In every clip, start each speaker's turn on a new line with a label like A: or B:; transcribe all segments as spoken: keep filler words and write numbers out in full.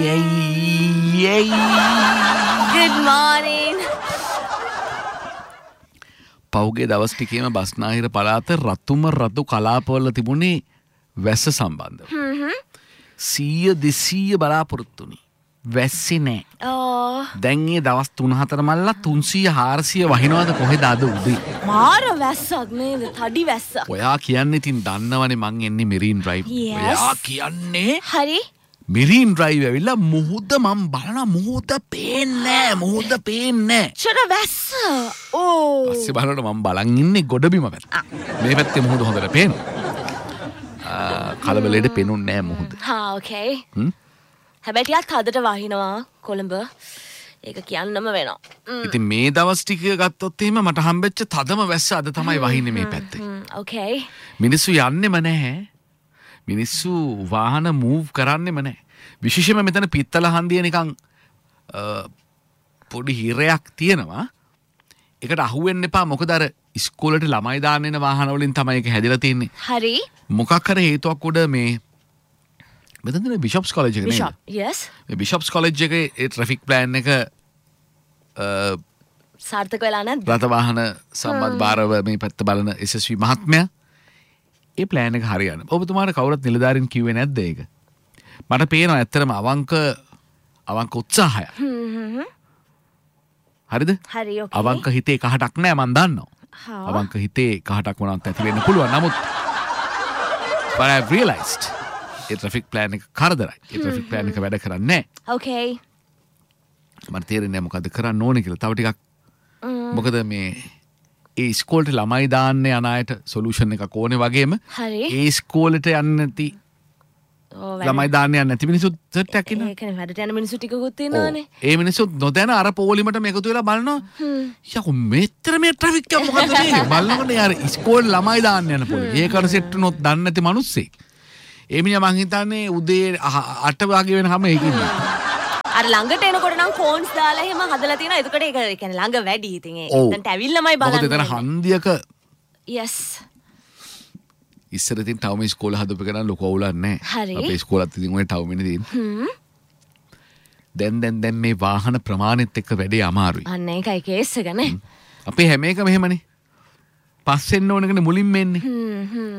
A: Good morning.
B: පෞගේ දවස් ටිකේම බස්නාහිර පළාත රතුම රතු කලාපවල තිබුණේ වැස්ස සම්බන්ධව.
A: හ්ම්.
B: සීය දෙසීය බලාපොරොත්තුනි. වැස්සේ නෑ.
A: ඕ.
B: දැන් මේ දවස් තුන හතර මල්ලා තුන්සීය හාරසීය වහිනවද කොහෙද අද උදේ?
A: මාර වැස්සක් නේද? තඩි වැස්ස.
B: ඔයා කියන්නේ ඉතින් දන්නවනේ මං එන්නේ මෙරීන් ඩ්‍රයිව්. ඔයා කියන්නේ
A: හරි.
B: මෙරීන් ඩ්‍රයිව් ඇවිල්ලා මුහුද මම බලන මුහුද පේන්නේ නෑ මුහුද පේන්නේ නෑ.
A: චර වැස්ස. ඕ.
B: පස්සේ බලනකොට මම බලන් ඉන්නේ ගොඩබිම පැත්ත. මේ පැත්තේ මුහුද හොඳට පේනවා. කලබලෙට පේනුන්නේ නෑ මුහුද.
A: හා ඕකේ. හැබැයි ටිකක් හදට වහිනවා කොළඹ. ඒක කියන්නම වෙනවා.
B: ඉතින් මේ දවස් ටික ගත්තොත් එහෙම මට හම්බෙච්ච තදම වැස්ස අද තමයි වහින්නේ මේ පැත්තේ.
A: ඕකේ.
B: මිනිස්සු යන්නෙම නැහැ. මිනිස්සු වාහන මූව් කරන්නෙම නැහැ. විශේෂයෙන්ම මෙතන පිත්තල හන්දිය නිකන් පොඩි හිරයක් තියෙනවා. ඒකට අහුවෙන්න එපා මොකද අර ඉස්කෝලේට ළමයි දාන්න එන වාහන වලින් තමයි ඒක හැදිලා තියෙන්නේ.
A: හරි.
B: මොකක් හරි හේතුවක් උඩ මේ මෙතන බිෂොප්ස් කොලෙජ් එක නේද?
A: Bishop. Yes.
B: මේ බිෂොප්ස් කොලෙජ් එකේ ඒ ට්‍රැෆික් ප්ලෑන් එක
A: සාර්ථක වෙලා නැද්ද?
B: රථ වාහන සම්බන්ධ බාරව මේ පැත්ත බලන එස් එස් වී මහත්මයා ඒ ප්ලෑන් එක හරියන්නේ. ඔබතුමාට කවුරුත් නිලධාරීන් කිව්වේ නැද්ද ඒක? මට පේනවා ඇත්තටම අවංක අවංක උත්සාහය. හරිද?
A: හරි ඕකේ.
B: අවංක හිතේ කහටක් නෑ මන් දන්නවා. අවංක හිතේ කහටක් වුණත් ඇති වෙන්න පුළුවන්. නමුත් but I realized A traffic plan එක කරදරයි. ඒ ට්‍රැෆික් ප්ලෑන් එක වැඩ කරන්නේ නෑ.
A: ඕකේ.
B: මට තේරෙන්නේ නෑ මොකද්ද කරන්න ඕනේ කියලා. තව ටිකක් මොකද මේ ඒ ඉස්කෝලේට ළමයි දාන්න යන අයට සොලියුෂන් එකක් ඕනේ වගේම
A: හරි.
B: ඒ ඉස්කෝලේට යන්නේ නැති ළමයි දාන්න යන්නේ නැති මිනිස්සුත් සෙට් එකක් ඉන්නවා.
A: ඒකනේ වැඩට යන මිනිස්සු ටිකකුත් ඉන්නවනේ.
B: ඒ මිනිස්සුත් නොදැන අර පොලිමටම එකතු වෙලා බලනවා. යකෝ මෙච්චර මේ ට්‍රැෆික් එක මොකද්ද මේ? බලනකොට යාර ඉස්කෝලේ ළමයි දාන්න යන පොලි. ඒකට සෙට් වුණොත් දන්නේ නැති මිනිස්සෙක්. ඒ මිනිහා මං හිතන්නේ උදේ අට වගේ වෙනකම් ඒකින් ඉන්නවා.
A: අර ළඟට එනකොට නම් කෝන්ස් දාලා එහෙම හදලා තියෙනවා. එතකොට ඒක ඒ කියන්නේ ළඟ වැඩි ඉතින් ඒ එතනට ඇවිල්ලාමයි බලන්නේ.
B: මොකද එතන හන්දියක
A: yes.
B: ඉස්සර ඉතින් තවම ඉස්කෝලේ හදපු එක නම් ලොකු අවුලක් නැහැ.
A: හරි.
B: අපේ ඉස්කෝලත් ඉතින් ඔය තවමනේ තියෙන්නේ. හ්ම්. දැන් දැන් දැන් මේ වාහන ප්‍රමාණෙත් එක්ක වැඩේ අමාරුයි.
A: අන්න ඒකයි කේස් එක නේ.
B: අපේ හැම එකම එහෙමනේ. පස්සෙන්න ඕනකනේ මුලින්ම එන්නේ.
A: හ්ම් හ්ම්.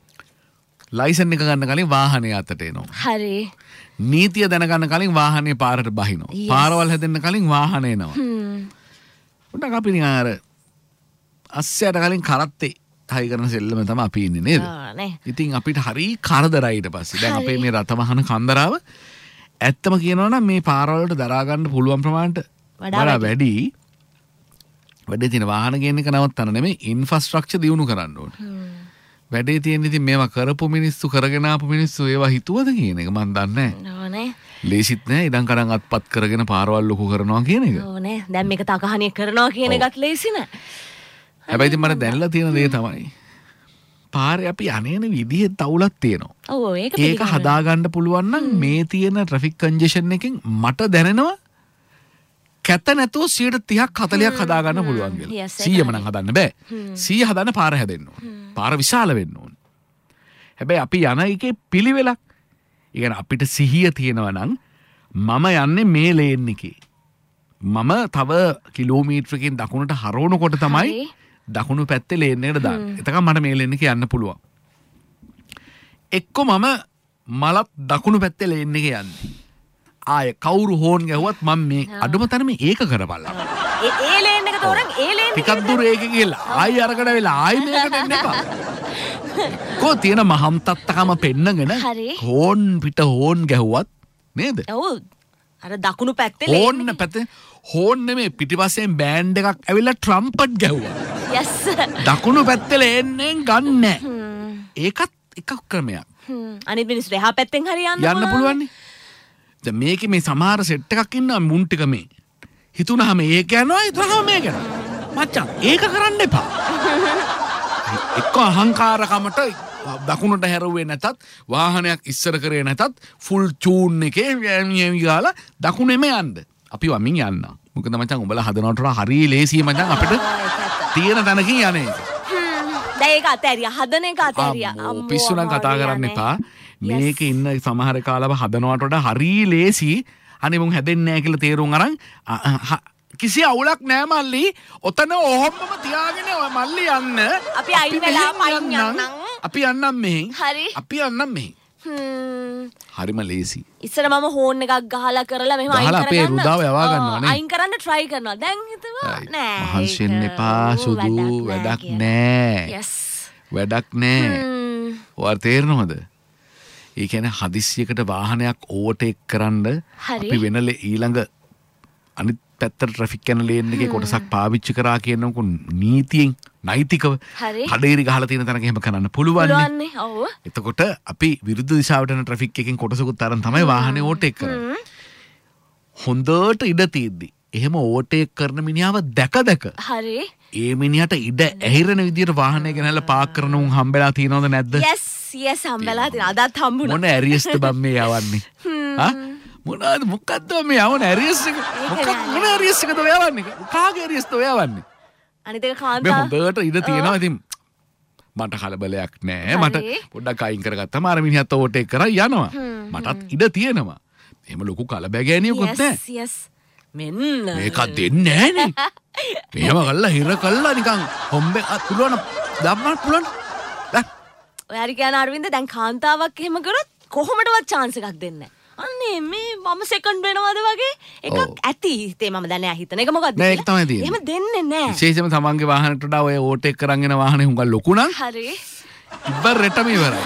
B: ලයිසන් එක ගන්න කලින් වාහනේ අතට එනවා.
A: හරි.
B: නීතිය දැනගන්න කලින් වාහනේ පාරට බහිනවා. පාරවල් හැදෙන්න කලින් වාහනේ එනවා.
A: හ්ම්.
B: උඩ අපි නිකන් අර අස්සයට කලින් කරත්තේ හයි කරන සෙල්ලම තමයි අපි ඉන්නේ නේද?
A: ආ නේ.
B: ඉතින් අපිට හරි කරදරයි ඊට පස්සේ. දැන් අපේ මේ රථ වාහන කන්දරාව ඇත්තම කියනවා නම් මේ පාරවල් වලට දරා ගන්න පුළුවන් ප්‍රමාණයට වඩා වැඩි. වැඩේ තියෙන වාහන ගේන එක නවත්තන්න නෙමෙයි ඉන්ෆ්‍රාස්ට්‍රක්චර් දියුණු කරන්න ඕනේ. වැඩේ තියෙන ඉතින් මේවා කරපු මිනිස්සු කරගෙන ආපු මිනිස්සු ඒවා හිතුවද කියන එක මන් දන්නේ නැහැ.
A: ඕනේ.
B: ලේසිත් නෑ ඉඩම් කඩම් අත්පත් කරගෙන පාරවල් ලොකු කරනවා කියන එක.
A: ඕනේ. දැන් මේක තකහණිය කරනවා කියන එකත් ලේසි නෑ.
B: හැබැයි ඉතින් මට දැනලා තියෙන දේ තමයි පාරේ අපි අනේන විදිහේ තවුලක් තියෙනවා.
A: ඔව් ඒක
B: ඒක හදාගන්න පුළුවන් නම් මේ තියෙන ට්‍රැෆික් කන්ජෙෂන් එකෙන් මට දැනෙනවා කැත නැතුව සියයට තිහක් හතලිහක් හදාගන්න පුළුවන් කියලා. සීයම නම් හදන්න බෑ. සීය හදන්න පාර හැදෙන්න ඕන. පාර විශාල වෙන්න ඕන. හැබැයි අපි යන එකේ පිළිවෙලක්. ඒ කියන්නේ අපිට සිහිය තියෙනවා නම් මම යන්නේ මේ ලේන් එකේ. මම තව කිලෝමීටරකින් දකුණට හරවනකොට තමයි දකුණු පැත්තේ ලේන් එකට දාන්නේ. එතකන් මට මේ ලේන් එකේ යන්න පුළුවන්. එක්ක මම මලත් දකුණු පැත්තේ ලේන් එකේ යන්නේ. ආය කවුරු හෝන් ගැහුවත් මම මේ අඩුම තරමේ ඒක කරපල්ලා.
A: ඒ ඒ ලේන් එක තෝරන් ඒ ලේන්
B: ටිකක් දුර ඒක ගිහලා ආයි අරකට වෙලා ආයි මේකට එන්න එපා. කො තියෙන මහම් තත්තකම පෙන්නගෙන හෝන් පිට හෝන් ගැහුවත් නේද?
A: ඔව්. අර දකුණු පැත්තේ
B: හෝන් පැත්තේ හෝන් නෙමෙයි පිටිපස්සෙන් බෑන්ඩ් එකක් ඇවිල්ලා ට්‍රම්පට් ගැහුවා.
A: yes.
B: දකුණු පැත්තේ ලේන්නෙන් ගන්නෑ. ඒකත් එකක් ක්‍රමයක්.
A: අනිත් මිනිස්සු එහා පැත්තෙන් හරි යන්න
B: යන්න පුළුවන් නේ. දැන් මේකේ මේ සමහර සෙට් එකක් ඉන්නවා මුන් ටික මේ. හිතුනහම ඒක යනවා හිතුනහම මේක යනවා. මචං ඒක කරන්න එපා. එක්ක අහංකාරකමට දකුණට හැරුවේ නැතත් වාහනයක් ඉස්සර කරේ නැතත් ෆුල් චූන් එකේ යමි ගාලා දකුණෙම යන්න. අපි වමින් යන්න. මොකද මචං උඹලා හදනවට වඩා හරිය ලේසියි මචං අපිට තියෙන තැනකින් යන්නේ.
A: දැන් ඒක අතෑරියා හදන එක අතෑරියා.
B: අම්මෝ පිස්සු නම් කතා කරන්න එපා. මේක ඉන්න සමහර කාලව හදනවට වඩා හරි ලේසි. අනේ මුන් හැදෙන්නේ නැහැ කියලා තේරුම් අරන් කිසි අවුලක් නෑ මල්ලි. ඔතන ඔහොමම තියාගෙන ඔය මල්ලි යන්න.
A: අපි අයින් වෙලා පයින් යන්නම්.
B: අපි යන්නම් මෙහෙන්.
A: හරි.
B: අපි යන්නම් මෙහෙන්. හ්ම්. හරිම ලේසි.
A: ඉස්සර මම හෝන් එකක් ගහලා කරලා මෙහෙම අයින් කරගන්න.
B: අපේ රුදාව යවා ගන්නවා නේ.
A: අයින් කරන්න try කරනවා. දැන් හිතුවා නෑ.
B: මහන්සි වෙන්න එපා. සුදු වැඩක් නෑ.
A: yes.
B: වැඩක් නෑ. ඔයාලා තේරෙනවද? ඒ කියන්නේ හදිස්සියකට වාහනයක් ඕවර්ටේක් කරන්න අපි වෙනල ඊළඟ අනිත් පැත්තට ට්‍රැෆික් යන ලේන් එකේ කොටසක් පාවිච්චි කරා කියනකො නීතියෙන් නෛතිකව කඩේරි ගහලා තියෙන තැනක එහෙම කරන්න පුළුවන් නේ. ඔව්. එතකොට අපි විරුද්ධ දිශාවට යන ට්‍රැෆික් එකෙන් කොටසකුත් අරන් තමයි වාහනේ ඕවර්ටේක් කරන්නේ. හොඳට ඉඩ තියෙද්දි එහෙම ඕවර්ටේක් කරන මිනිහව දැක දැක
A: හරි.
B: ඒ මිනිහට ඉඩ ඇහිරෙන විදියට වාහනය ගෙනල්ලා පාක් කරන උන් හම්බෙලා තියෙනවද නැද්ද?
A: yes yes හම්බෙලා තියෙනවා. අදත් හම්බුණා.
B: මොන ඇරියස්ද බම් මේ යවන්නේ? හා මොනවාද මොකද්ද මේ යවන ඇරියස් එක? මොකක් මොන ඇරියස් එකද ඔය යවන්නේ? කාගේ ඇරියස්ද ඔය යවන්නේ?
A: අනිත් එක කාන්තා
B: මේ හොඳට ඉඩ තියෙනවා. ඉතින් මට කලබලයක් නෑ. මට පොඩ්ඩක් අයින් කරගත්තාම අර මිනිහත් ඕවර්ටේක් කරා යනවා. මටත් ඉඩ තියෙනවා. එහෙම ලොකු කලබගෑනියකුත් නෑ.
A: yes yes මෙන්න
B: මේක දෙන්නේ නෑනේ. මෙහෙම කළා හිර කළා නිකන් හොම්බේ පුළුවන් දම්මන්න පුළුවන්. දැන්
A: ඔයාරි කියන අරවින්ද දැන් කාන්තාවක් එහෙම කරොත් කොහොමඩවත් chance එකක් දෙන්නේ නෑ. අනේ මේ මම සෙකන්ඩ් වෙනවද වගේ එකක් ඇති. ඉතින් මම දැන් නෑ හිතන එක මොකද්ද
B: නෑ ඒක තමයි තියෙන්නේ.
A: එහෙම දෙන්නේ නෑ.
B: විශේෂයෙන්ම තමන්ගේ වාහනට වඩා ඔය ඕවර්ටේක් කරන් යන වාහනේ හුඟක් ලොකු නම්
A: හරි.
B: ඉබ්බරටම ඉවරයි.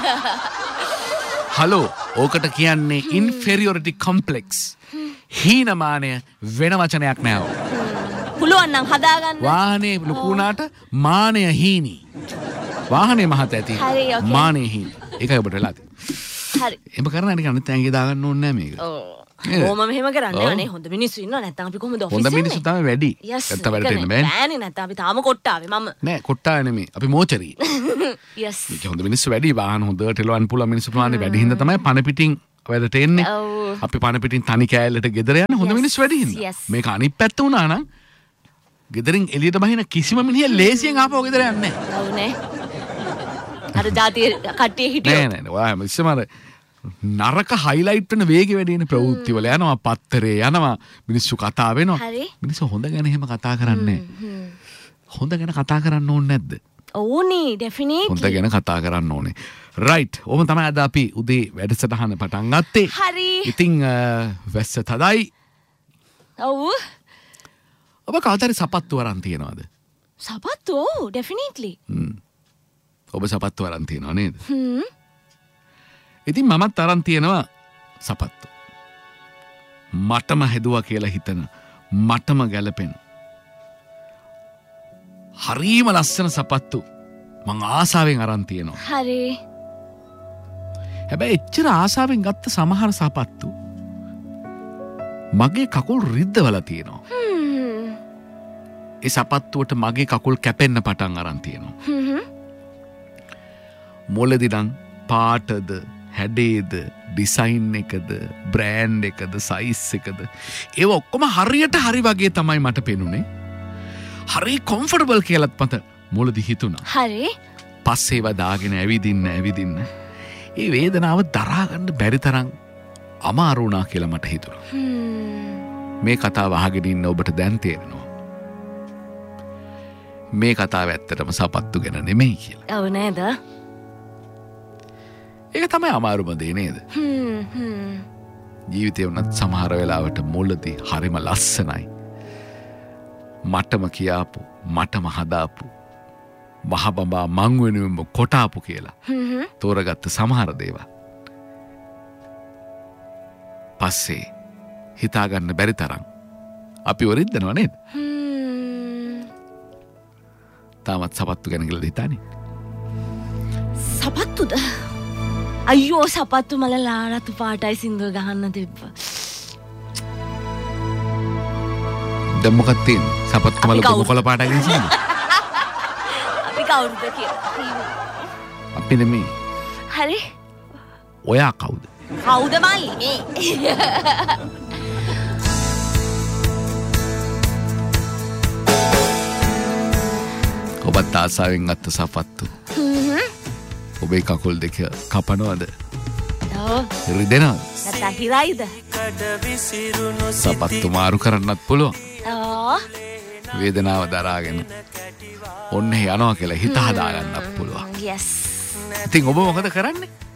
B: හලෝ ඕකට කියන්නේ inferiority complex. හීනමානය වෙන වචනයක් නෑ.
A: පුළුවන් නම් හදාගන්න.
B: වාහනේ ලොකු වුණාට මානය හීනි. වාහනේ මහත ඇති. මානය හීනි. ඒකයි ඔබට වෙලා තියෙන්නේ.
A: හරි.
B: එහෙම කරන්න නිකන් අනිත් ඇඟේ දාගන්න ඕනේ නෑ මේක.
A: ඔව්. කොහොම මෙහෙම කරන්නේ? අනේ හොඳ මිනිස්සු ඉන්නවා නැත්නම් අපි කොහොමද ඔෆිස්
B: හොඳ මිනිස්සු තමයි වැඩි.
A: නැත්නම්
B: වැඩට එන්න බෑනේ.
A: බෑනේ නැත්නම් අපි තාම කොට්ටාවේ මම.
B: නෑ කොට්ටාවේ නෙමෙයි. අපි මෝචරි.
A: yes.
B: මේක හොඳ මිනිස්සු වැඩි. වාහන හොඳට එලවන්න පුළුවන් මිනිස්සු ප්‍රමාණය වැඩි හින්දා තමයි පණ පිටින් වැඩට එන්නේ. අපි පණ පිටින් තනි කෑල්ලට ගෙදර යන හොඳ මිනිස්සු වැඩි හින්දා. මේක අනිත් පැත්ත වුණා නම් ගෙදරින් එළියට බහින කිසිම මිනිහෙ ලේසියෙන් ආපහු ගෙදර යන්නේ නෑ.
A: ඔව් නේ. අර ජාතිය කට්ටිය හිටියෝ.
B: නෑ නෑ. ඔයා හැම ඉස්සම අර නරක හයිලයිට් වෙන වේගෙ වැඩි වෙන ප්‍රවෘත්ති වල යනවා පත්තරේ යනවා මිනිස්සු කතා වෙනවා. මිනිස්සු හොඳ ගැන එහෙම කතා කරන්නේ නෑ. හොඳ ගැන කතා කරන්න ඕනේ නැද්ද?
A: ඕනේ ඩෙෆිනිට්ලි.
B: හොඳ ගැන කතා කරන්න ඕනේ. රයිට්. ඔහොම තමයි අද අපි උදේ වැඩසටහන පටන් ගත්තේ.
A: හරි.
B: ඉතින් වැස්ස තදයි.
A: ඔව්.
B: ඔබ කවදාද සපත්තු අරන් තියනවද?
A: සපත්තු? ඔව් ඩෙෆිනිට්ලි.
B: හ්ම්. ඔබ සපත්තු අරන් තියනව නේද?
A: හ්ම්.
B: ඉතින් මමත් අරන් තියනවා සපත්තු. මටම හැදුවා කියලා හිතන මටම ගැලපෙන හරිම ලස්සන සපත්තු මං ආසාවෙන් අරන් තියනවා.
A: හරි.
B: හැබැයි එච්චර ආසාවෙන් ගත්ත සමහර සපත්තු මගේ කකුල් රිද්දවලා තියෙනවා.
A: හ්ම්.
B: ඒ සපත්තුවට මගේ කකුල් කැපෙන්න පටන් අරන් තියෙනවා.
A: හ්ම්.
B: මොළදී නම් පාටද හැඩේද ඩිසයින් එකද බ්‍රෑන්ඩ් එකද සයිස් එකද ඒව ඔක්කොම හරියට හරි වගේ තමයි මට පෙනුනේ. හරි කොම්ෆර්ටබල් කියලාත් මට මුලදී හිතුණා.
A: හරි.
B: පස්සේ ඒව දාගෙන ඇවිදින්න ඇවිදින්න ඒ වේදනාව දරා ගන්න බැරි තරම් අමාරු වුණා කියලා මට හිතුණා. මේ කතාව අහගෙන ඉන්න ඔබට දැන් තේරෙනවා. මේ කතාව ඇත්තටම සපත්තු ගැන නෙමෙයි කියලා.
A: ඔව් නේද?
B: ඒක තමයි අමාරුම දේ නේද?
A: හ්ම් හ්ම්.
B: ජීවිතේ වුණත් සමහර වෙලාවට මුලදී හරිම ලස්සනයි. මටම කියාපු, මටම හදාපු, මහබඹා මං වෙනුවෙන්ම කොටාපු කියලා.
A: හ්ම්.
B: තෝරගත්ත සමහර දේවල්. පස්සේ හිතාගන්න බැරි තරම් අපි වරිද්දනවා නේද?
A: හ්ම්.
B: තාමත් සපත්තු ගැන කියලා හිතන්නේ.
A: සපත්තුද? අයියෝ සපත්තු මලලා රතු පාටයි සින්දුව ගහන්න තිබ්බා.
B: දැන් මොකක්ද තියෙන්නේ? සපත්තු මල කොළ පාටයි කියන්නේ.
A: අපි කවුරුද කියලා.
B: අපි නෙමෙයි.
A: හරි.
B: ඔයා කවුද?
A: කවුද මල්ලි මේ?
B: ඔබත් ආසාවෙන් අත්ත සපත්තු. ඔබේ කකුල් දෙක කපනවද? රිදෙනවද?
A: නැත්නම් හිරයිද?
B: සපත්තු මාරු කරන්නත් පුළුවන්.
A: ආ
B: වේදනාව දරාගෙන ඔන්න යනවා කියලා හිත හදාගන්නත් පුළුවන්.
A: yes.
B: ඉතින් ඔබ මොකද කරන්නේ?